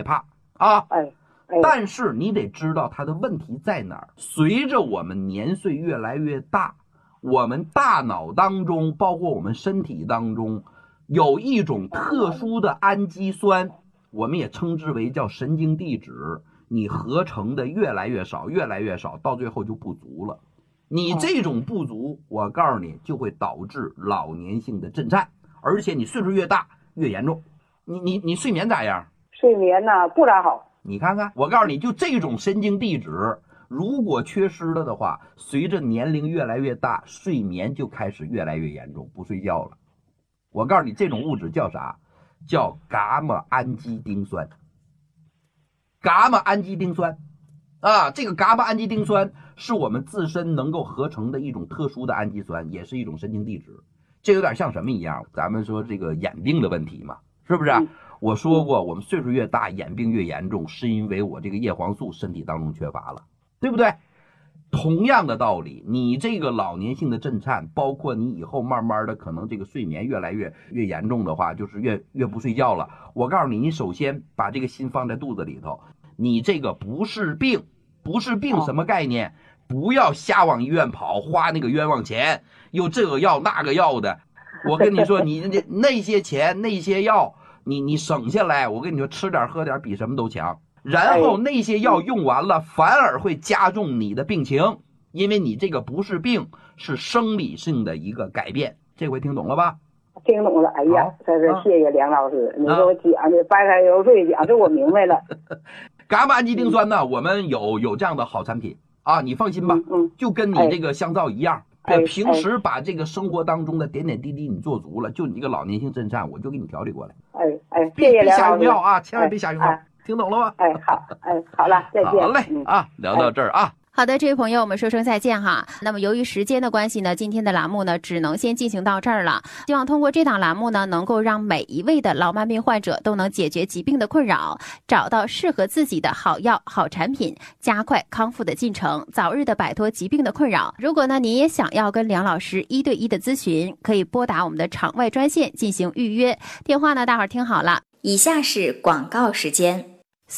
怕啊。 哎， 但是你得知道它的问题在哪儿。随着我们年岁越来越大，我们大脑当中，包括我们身体当中，有一种特殊的氨基酸，我们也称之为叫神经递质，你合成的越来越少，越来越少，到最后就不足了。你这种不足，我告诉你，就会导致老年性的震颤，而且你岁数越大越严重。你睡眠咋样？ 睡眠呢不咋好。 你看看，我告诉你，就这种神经递质，如果缺失了的话，随着年龄越来越大，睡眠就开始越来越严重，不睡觉了。我告诉你，这种物质叫啥？叫伽马氨基丁酸。伽马氨基丁酸啊，这个伽马氨基丁酸是我们自身能够合成的一种特殊的氨基酸，也是一种神经递质。这有点像什么一样？咱们说这个眼病的问题嘛，是不是？我说过，我们岁数越大，眼病越严重，是因为我这个叶黄素身体当中缺乏了，对不对？同样的道理，你这个老年性的震颤，包括你以后慢慢的可能这个睡眠越来越严重的话，就是越不睡觉了。我告诉你，你首先把这个心放在肚子里头，你这个不是病，不是病什么概念？不要瞎往医院跑，花那个冤枉钱，又这个药那个药的。我跟你说，你那些钱那些药，你省下来，我跟你说，吃点喝点比什么都强。然后那些药用完了，反而会加重你的病情，因为你这个不是病，是生理性的一个改变。这回听懂了吧？ 听懂了。哎呀，在这谢谢梁老师，你给我讲的白开油水讲的我明白了。 伽马氨基丁酸呢，我们有这样的好产品啊，你放心吧，就跟你这个香皂一样。平时把这个生活当中的点点滴滴你做足了，就你这个老年性震颤，我就给你调理过来。 谢谢梁老师。 别瞎用药啊，千万别瞎用药。听懂了吗？ 好了，再见。 好嘞，聊到这儿啊。 好的，这位朋友，我们说声再见哈。那么由于时间的关系呢，今天的栏目呢只能先进行到这儿了。希望通过这档栏目呢，能够让每一位的老慢病患者都能解决疾病的困扰，找到适合自己的好药、好产品，加快康复的进程，早日的摆脱疾病的困扰。如果呢您也想要跟梁老师1对1的咨询，可以拨打我们的场外专线进行预约。电话呢，大伙儿听好了， 以下是广告时间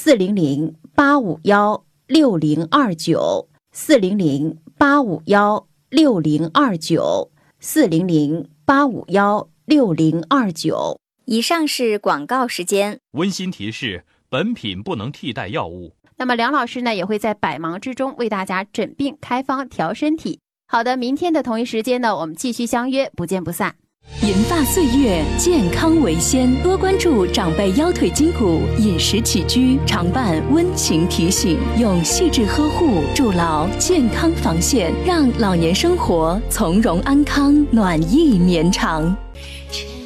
，401-851-6029，401-851-6029。 以上是广告时间。 温馨提示：本品不能替代药物。 那么梁老师呢，也会在百忙之中为大家诊病开方调身体。好的，明天的同一时间呢，我们继续相约，不见不散。 银发岁月，健康为先，多关注长辈腰腿筋骨，饮食起居常伴温情提醒，用细致呵护筑牢健康防线，让老年生活从容安康，暖意绵长。